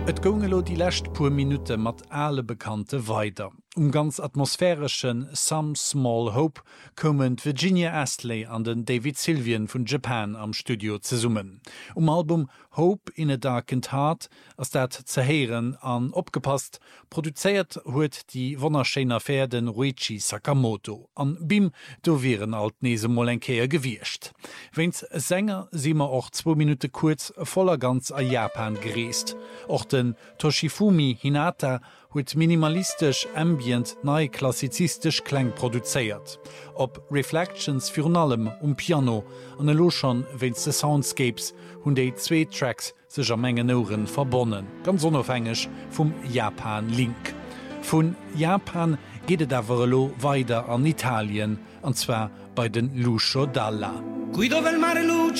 Et gongelo die lächt pur Minute mat alle Bekannte weiter. Ganz atmosphärischen Some Small Hope kommen Virginia Astley an den David Sylvian von Japan am Studio zu summen. Album Hope in a Darkened Heart as dat zerheeren an opgepasst, produziert huet die wonnerschener Pferden Ruichi Sakamoto. An Bim do wären alt Nese Molenkeier gewircht. Wenns Sänger simmer auch 2 Minuten kurz voller ganz a Japan gereest. Auch den Toshifumi Hinata huet minimalistisch, ambient, nei klassizistisch Klang produziert. Ob Reflections für allem Piano an lo schon wenns de Soundscapes hun déi 2 Tracks sech a Mengen Ohren verbonnen, ganz unabhängig vom Japan Link. Von Japan geht dawerlo weiter an Italien, und zwar bei den Lucio Dalla.